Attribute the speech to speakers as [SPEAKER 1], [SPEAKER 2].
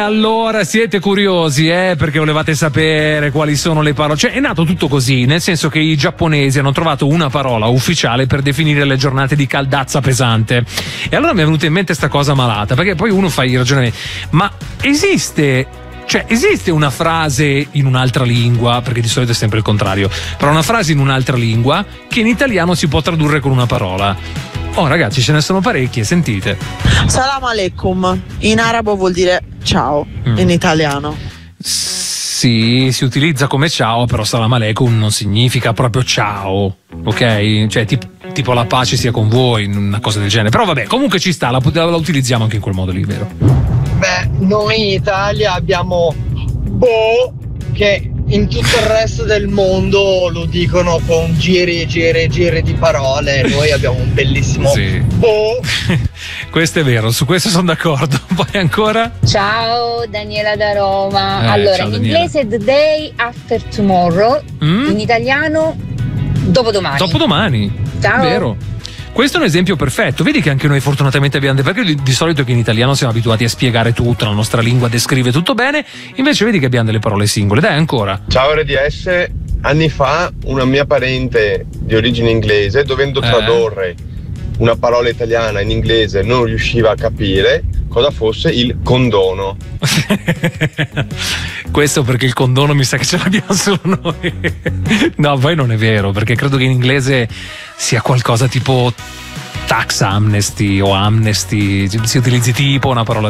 [SPEAKER 1] allora siete curiosi, perché volevate sapere quali sono le parole. Cioè, è nato tutto così, nel senso che i giapponesi hanno trovato una parola ufficiale per definire le giornate di caldazza pesante. E allora mi è venuta in mente sta cosa malata, perché poi uno fa i ragionamenti. Ma esiste una frase in un'altra lingua, perché di solito è sempre il contrario, però una frase in un'altra lingua che in italiano si può tradurre con una parola? Oh ragazzi, ce ne sono parecchie, sentite.
[SPEAKER 2] Salam alaikum, in arabo vuol dire ciao, in italiano.
[SPEAKER 1] Sì, si utilizza come ciao, però salam alaikum non significa proprio ciao, ok? Cioè tipo la pace sia con voi, una cosa del genere. Però vabbè, comunque ci sta, la utilizziamo anche in quel modo lì, vero?
[SPEAKER 3] Beh, noi in Italia abbiamo boh, che in tutto il resto del mondo lo dicono con giri e giri e giri di parole. Noi abbiamo un bellissimo boh.
[SPEAKER 1] Questo è vero, su questo sono d'accordo. Poi ancora?
[SPEAKER 4] Ciao, Daniela da Roma. Allora,
[SPEAKER 1] ciao,
[SPEAKER 4] in
[SPEAKER 1] Daniela.
[SPEAKER 4] inglese the day after tomorrow, in italiano dopodomani.
[SPEAKER 1] Dopodomani.
[SPEAKER 4] Ciao.
[SPEAKER 1] Vero. Questo è un esempio perfetto. Vedi che anche noi fortunatamente abbiamo, perché di solito che in italiano siamo abituati a spiegare tutto, la nostra lingua descrive tutto bene, invece vedi che abbiamo delle parole singole. Dai, ancora.
[SPEAKER 5] Ciao RDS, anni fa una mia parente di origine inglese, dovendo tradurre una parola italiana in inglese, non riusciva a capire cosa fosse il condono.
[SPEAKER 1] Questo perché il condono mi sa che ce l'abbiamo solo noi. No, poi non è vero, perché credo che in inglese sia qualcosa tipo tax amnesty o amnesty, si utilizzi tipo una parola